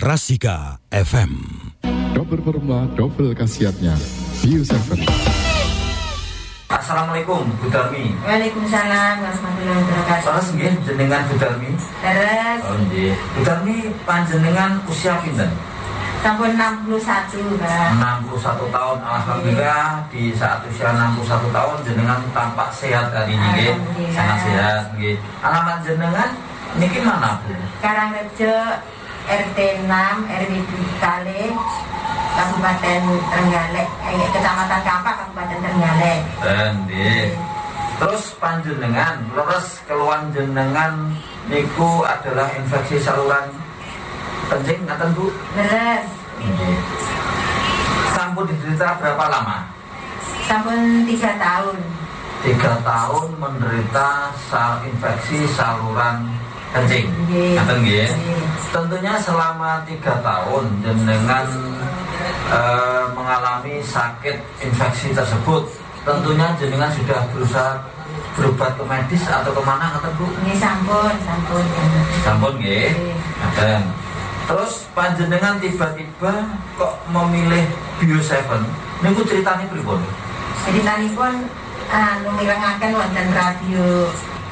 Rasika FM. Double formula, double khasiatnya. Bio 7. Assalamualaikum Bu Darmi. Waalaikumsalam warahmatullahi wabarakatuh. Terus nggih jenengan Bu Darmi? Terus Oh nggih. Bu Darmi panjenengan usia pinten? sampun 61, Pak. 61 tahun. Alhamdulillah di saat usia 61 tahun jenengan tampak sehat hari ini nggih. Sangat sehat nggih. Alamat jenengan niki mana Bu? Karangrejo RT 6 RW Kale Kabupaten Trenggalek, Kecamatan Kampak, Kabupaten Trenggalek. Nggih. Terus panjenengan leres keluhan jenengan niku adalah infeksi saluran kencing ngaten Bu? Leres. Nggih. Sampun diderita berapa lama? Sampun 3 tahun. 3 tahun menderita infeksi saluran kencing. Ngaten nggih. Tentunya selama 3 tahun jenengan mengalami sakit infeksi tersebut. Tentunya jenengan sudah berusaha berobat ke medis atau kemana ngaten Bu? Ini sampun. Sampun nggih. Ngaten. Terus panjenengan tiba-tiba kok memilih Bio 7? Niku ceritanya pripun? Ceritanipun mirengaken wonten radio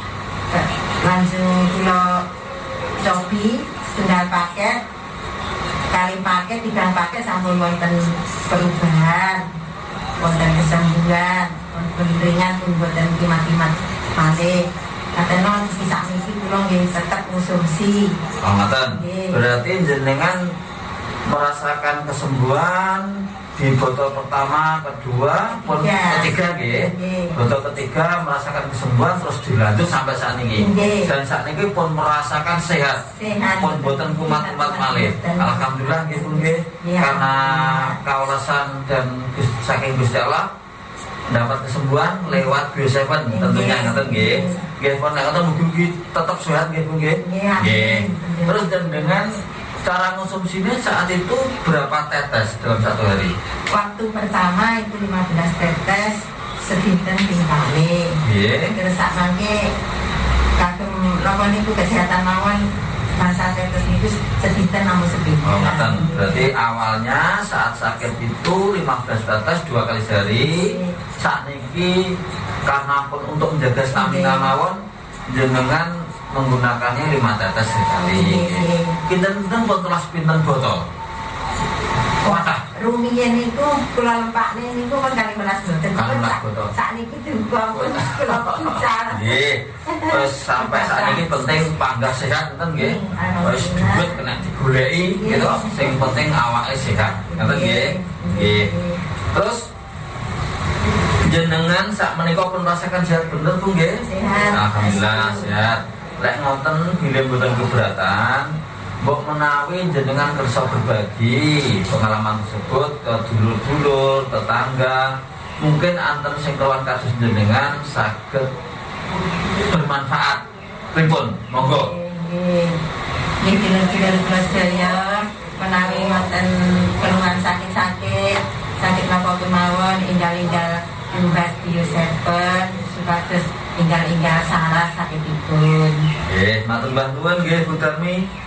langsung kula cobi setunggal paket, kali paket, 3 paket sampun wonten perubahan, wonten kesembuhan, wonten ringan pun wonten kimat-kimat malih. Katenon bisa niki kula nggih tetep konsumsi. Oh ngaten. Berarti jenengan merasakan kesembuhan di botol pertama, kedua, pun ketiga nggih. Botol ketiga merasakan kesembuhan terus dilanjut sampai saat ini. Dan saat ini pun merasakan sehat. Pun boten kumat-kumat malih. Alhamdulillah nggih pun nggih. Karena kaulasan dan saking Gusti Allah dapat kesembuhan lewat Bio 7 tentunya ngaten nggih. Nggih pun nek ngoten mugi tetap sehat nggih pun nggih. Nggih. Terus dengan cara konsumsinya saat itu berapa tetes dalam satu hari? Waktu pertama itu 15 tetes sedinten ping kali. Terus sak mangke kagem lawan itu kesehatan mawon masa tetes itu sedinten namun sepinten. Oh ngaten. Berarti awalnya saat sakit itu 15 tetes 2 kali sehari. Saat niki karena pun untuk menjaga stamina mawon jenengan menggunakannya 5 tetes sekali. Pinten-pinten pun telah pinten botol. Kuatah. Rumiyin niku kula lempakne niku kan 15 boten. 15 botol. Sak niki juga pun kula bicara. Nggih. Terus sampai saat ini penting panggah sehat ngoten nggih. Wis duit kena digoleki gitu. Sing penting awake sehat. Ngoten nggih. Nggih. Terus jenengan sak menika pun merasakan sehat bener Bu nggih? Sehat. Alhamdulillah sehat. Lek ngoten bilih mboten keberatan, mbok menawi jenengan kersa berbagi pengalaman tersebut ke dulur-dulur, tetangga, mungkin anten sing keluhan kados jenengan saged bermanfaat. Pripun? Monggo. Nggih, dulur-dulur kula sedaya menawi wonten keluhan sakit napa kemawon enggal-enggal tumbas Bio 7 supados enggal-enggal saras sakitipun. Nggih, matur nuwun nggih Bu Darmi.